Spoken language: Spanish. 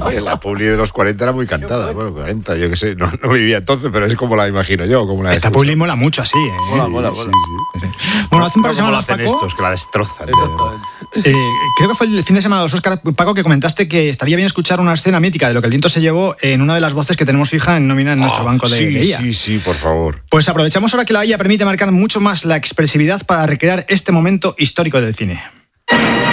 La publi de los 40 era muy cantada. Bueno, 40, yo qué sé, no vivía entonces, pero es como la imagino yo. Como la esta publi mola mucho así, ¿eh? Mola. Bueno, hace un par de semanas, hacen Paco, estos, que la destrozan. creo que fue el fin de semana de los Oscars, Paco, que comentaste que estaría bien escuchar una escena mítica de Lo que el viento se llevó en una de las voces que tenemos fija en nómina en nuestro banco de IA. Sí, por favor. Pues aprovechamos ahora que la IA permite marcar mucho más la expresividad para recrear este momento histórico del cine.